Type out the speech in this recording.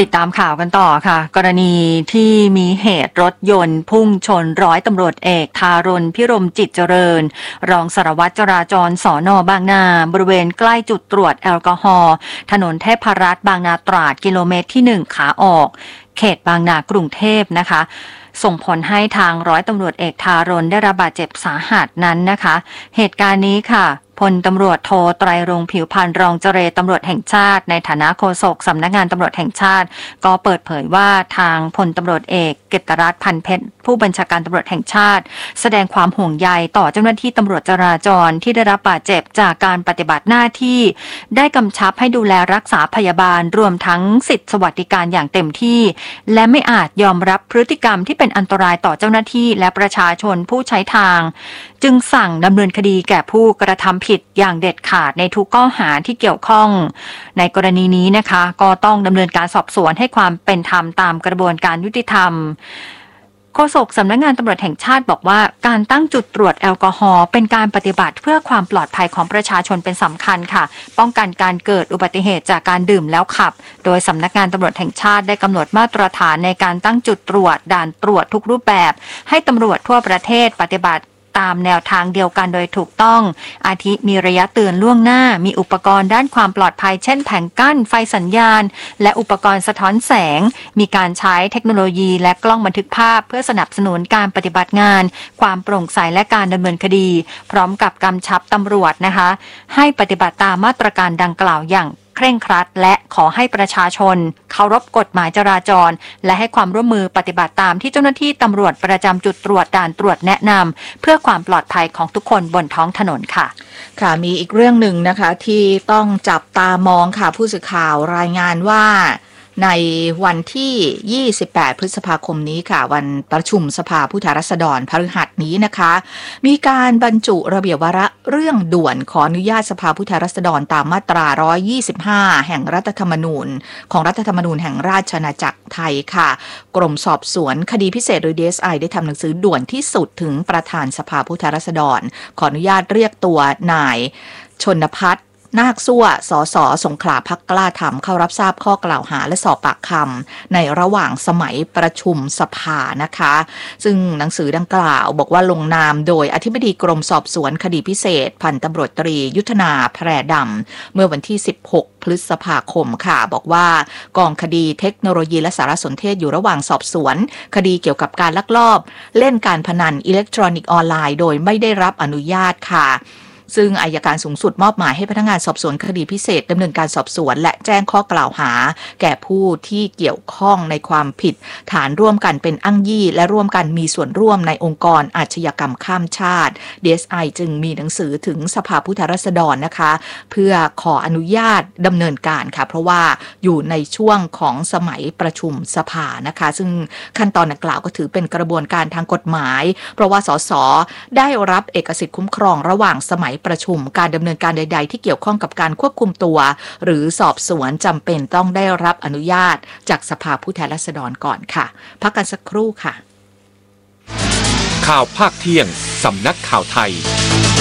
ติดตามข่าวกันต่อค่ะกรณีที่มีเหตุรถยนต์พุ่งชนร้อยตำรวจเอกทารณพิรมจิตเจริญรองสารวัตรจราจรสน.บางนาบริเวณใกล้จุดตรวจแอลกอฮอล์ถนนเทพรัตน์บางนาตราดกิโลเมตรที่1ขาออกเขตบางนากรุงเทพนะคะส่งผลให้ทางร้อยตำรวจเอกทารณได้รับบาดเจ็บสาหัสนั้นนะคะเหตุการณ์นี้ค่ะพลตำรวจโทไตรรงค์ผิวพรรณรองเจรตำรวจแห่งชาติในฐานะโฆษกสำนักงานตำรวจแห่งชาติก็เปิดเผยว่าทางพลตำรวจเอกกฤตรัตน์พันเพชรผู้บัญชาการตำรวจแห่งชาติแสดงความห่วงใยต่อเจ้าหน้าที่ตำรวจจราจรที่ได้รับบาดเจ็บจากการปฏิบัติหน้าที่ได้กำชับให้ดูแลรักษาพยาบาลรวมทั้งสิทธิสวัสดิการอย่างเต็มที่และไม่อาจยอมรับพฤติกรรมที่เป็นอันตรายต่อเจ้าหน้าที่และประชาชนผู้ใช้ทางจึงสั่งดำเนินคดีแก่ผู้กระทำผิดอย่างเด็ดขาดในทุกข้อหาที่เกี่ยวข้องในกรณีนี้นะคะก็ต้องดำเนินการสอบสวนให้ความเป็นธรรมตามกระบวนการยุติธรรมโฆษกสำนักงานตำรวจแห่งชาติบอกว่าการตั้งจุดตรวจแอลกอฮอล์เป็นการปฏิบัติเพื่อความปลอดภัยของประชาชนเป็นสำคัญค่ะป้องกันการเกิดอุบัติเหตุจากการดื่มแล้วขับโดยสำนักงานตำรวจแห่งชาติได้กำหนดมาตรฐานในการตั้งจุดตรวจด่านตรวจทุกรูปแบบให้ตำรวจทั่วประเทศปฏิบัติตามแนวทางเดียวกันโดยถูกต้องอาทิมีระยะเตือนล่วงหน้ามีอุปกรณ์ด้านความปลอดภัยเช่นแผงกั้นไฟสัญญาณและอุปกรณ์สะท้อนแสงมีการใช้เทคโนโลยีและกล้องบันทึกภาพเพื่อสนับสนุนการปฏิบัติงานความโปร่งใสและการดำเนินคดีพร้อมกับกำชับตำรวจนะคะให้ปฏิบัติตามมาตรการดังกล่าวอย่างเคร่งครัดและขอให้ประชาชนเคารพกฎหมายจราจรและให้ความร่วมมือปฏิบัติตามที่เจ้าหน้าที่ตำรวจประจำจุดตรวจด่านตรวจแนะนำเพื่อความปลอดภัยของทุกคนบนท้องถนนค่ะค่ะมีอีกเรื่องหนึ่งนะคะที่ต้องจับตามองค่ะผู้สื่อข่าวรายงานว่าในวันที่28พฤษภาคมนี้ค่ะวันประชุมสภาผู้แทนราษฎรพฤหัสนี้นะคะมีการบรรจุระเบียบวาระเรื่องด่วนขออนุญาตสภาผู้แทนราษฎรตามมาตรา125แห่งรัฐธรรมนูญของรัฐธรรมนูญแห่งราชอาณาจักรไทยค่ะกรมสอบสวนคดีพิเศษหรือ DSI ได้ทำหนังสือด่วนที่สุดถึงประธานสภาผู้แทนราษฎรขออนุญาตเรียกตัวนายชนภัทรนาคซั่วสสสงขลาพรรคกล้าธรรมเข้ารับทราบข้อกล่าวหาและสอบปากคำในระหว่างสมัยประชุมสภานะคะซึ่งหนังสือดังกล่าวบอกว่าลงนามโดยอธิบดีกรมสอบสวนคดีพิเศษพันตำรวจตรียุทธนาแพรดำเมื่อวันที่16พฤษภาคมค่ะบอกว่ากองคดีเทคโนโลยีและสารสนเทศอยู่ระหว่างสอบสวนคดีเกี่ยวกับการลักลอบเล่นการพนันอิเล็กทรอนิกส์ออนไลน์โดยไม่ได้รับอนุญาตค่ะซึ่งอัยการสูงสุดมอบหมายให้พนักงานสอบสวนคดีพิเศษดำเนินการสอบสวนและแจ้งข้อกล่าวหาแก่ผู้ที่เกี่ยวข้องในความผิดฐานร่วมกันเป็นอ้างยี่และร่วมกันมีส่วนร่วมในองค์กรอาชญากรรมข้ามชาติ DSI จึงมีหนังสือถึงสภาผู้แทนราษฎรนะคะเพื่อขออนุญาตดำเนินการค่ะเพราะว่าอยู่ในช่วงของสมัยประชุมสภานะคะซึ่งขั้นตอนดังกล่าวก็ถือเป็นกระบวนการทางกฎหมายเพราะว่าสสได้รับเอกสิทธิ์คุ้มครองระหว่างสมัยประชุมการดำเนินการใดๆที่เกี่ยวข้องกับการควบคุมตัวหรือสอบสวนจำเป็นต้องได้รับอนุญาตจากสภาผู้แทนราษฎรก่อนค่ะพักกันสักครู่ค่ะข่าวภาคเที่ยงสำนักข่าวไทย